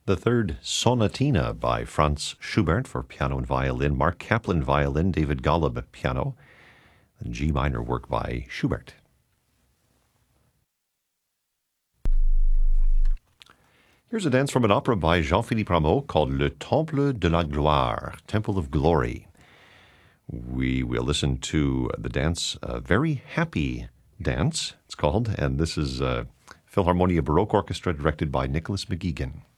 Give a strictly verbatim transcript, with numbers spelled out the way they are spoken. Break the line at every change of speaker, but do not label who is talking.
The third Sonatina by Franz Schubert for piano and violin, Mark Kaplan violin, David Golub piano, and G minor work by Schubert. Here's a dance from an opera by Jean-Philippe Rameau called Le Temple de la Gloire, Temple of Glory. We will listen to the dance, a very happy dance, it's called, and this is uh, Philharmonia Baroque Orchestra directed by Nicholas McGeegan.